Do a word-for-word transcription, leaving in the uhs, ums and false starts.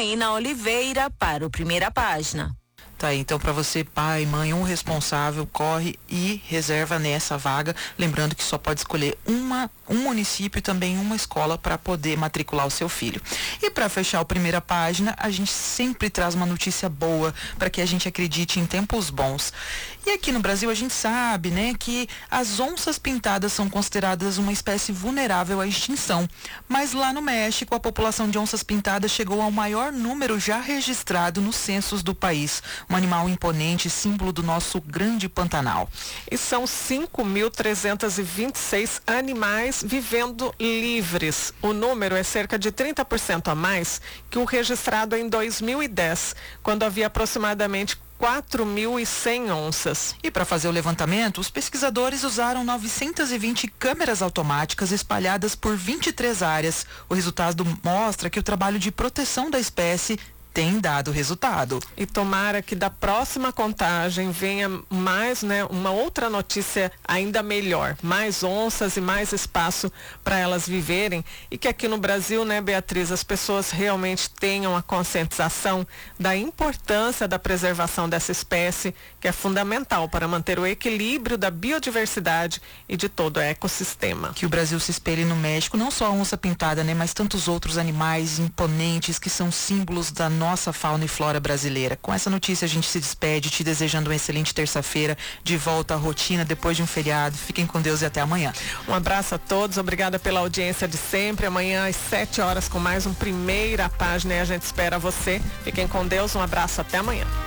Janaína Oliveira para o Primeira Página. Tá aí, então, para você, pai, mãe, um responsável, corre e reserva nessa vaga. Lembrando que só pode escolher uma, um município e também uma escola para poder matricular o seu filho. E para fechar a Primeira Página, a gente sempre traz uma notícia boa para que a gente acredite em tempos bons. E aqui no Brasil a gente sabe, né, que as onças pintadas são consideradas uma espécie vulnerável à extinção. Mas lá no México, a população de onças pintadas chegou ao maior número já registrado nos censos do país. Um animal imponente, símbolo do nosso grande Pantanal. E são cinco mil trezentos e vinte e seis animais vivendo livres. O número é cerca de trinta por cento a mais que o registrado em dois mil e dez, quando havia aproximadamente quatro mil e cem onças. E para fazer o levantamento, os pesquisadores usaram novecentas e vinte câmeras automáticas espalhadas por vinte e três áreas. O resultado mostra que o trabalho de proteção da espécie tem dado resultado. E tomara que da próxima contagem venha mais, né, uma outra notícia ainda melhor, mais onças e mais espaço para elas viverem, e que aqui no Brasil, né, Beatriz, as pessoas realmente tenham a conscientização da importância da preservação dessa espécie, que é fundamental para manter o equilíbrio da biodiversidade e de todo o ecossistema. Que o Brasil se espelhe no México, não só a onça pintada, né, mas tantos outros animais imponentes que são símbolos da nossa fauna e flora brasileira. Com essa notícia a gente se despede, te desejando uma excelente terça-feira, de volta à rotina depois de um feriado. Fiquem com Deus e até amanhã. Um abraço a todos, obrigada pela audiência de sempre. Amanhã às sete horas com mais um Primeira Página e a gente espera você. Fiquem com Deus, um abraço, até amanhã.